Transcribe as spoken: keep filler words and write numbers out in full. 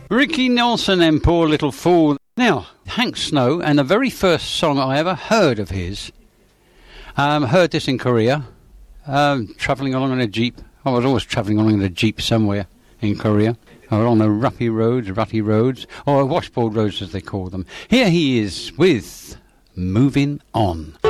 Ricky Nelson and Poor Little Fool. Now, Hank Snow, and the very first song I ever heard of his, um, heard this in Korea, um, travelling along in a Jeep. I was always travelling along in a Jeep somewhere in Korea, or on the ruppy roads, rutty roads, or washboard roads as they call them. Here he is with Moving On.